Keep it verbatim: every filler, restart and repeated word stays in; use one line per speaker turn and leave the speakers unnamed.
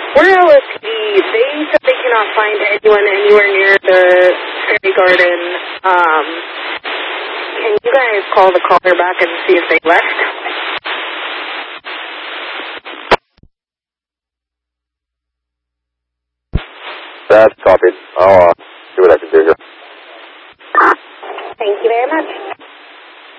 We're L S P D. They said they cannot find anyone anywhere near the Fairy Garden. Um, can you guys call the caller back and see if they left?
That's copied. I'll uh, see what I can do here.
Thank you very much.